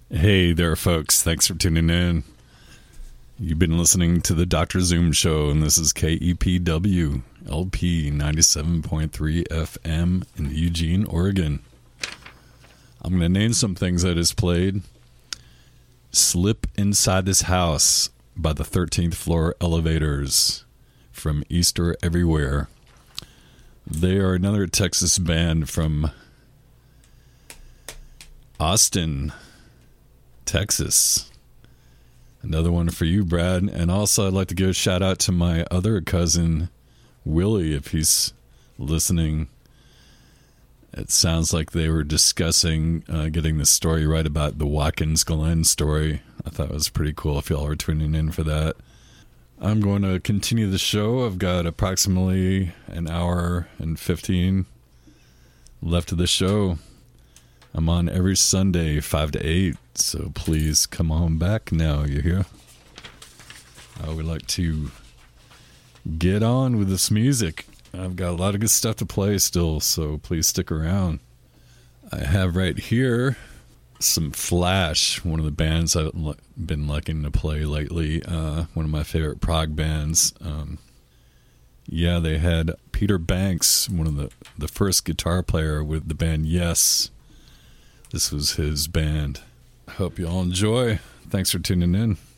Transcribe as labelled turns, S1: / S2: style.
S1: Hey there, folks. Thanks for tuning in. You've been listening to the Dr. Zoom Show, and this is KEPW LP 97.3 FM in Eugene, Oregon. I'm going to name some things I just played. Slip Inside This House by the 13th Floor Elevators from Easter Everywhere. They are another Texas band from Austin, Texas. Another one for you, Brad. And also I'd like to give a shout out to my other cousin, Willie, if he's listening. It sounds like they were discussing getting the story right about the Watkins Glen story. I thought it was pretty cool if y'all are tuning in for that. I'm going to continue the show. I've got approximately an hour and 15 left of the show. I'm on every Sunday, 5 to 8, so please come on back now, you hear? I would like to get on with this music. I've got a lot of good stuff to play still, so please stick around. I have right here some Flash, one of the bands I've been liking to play lately, one of my favorite prog bands. They had Peter Banks, one of the first guitar player with the band Yes. This was his band. I hope you all enjoy. Thanks for tuning in.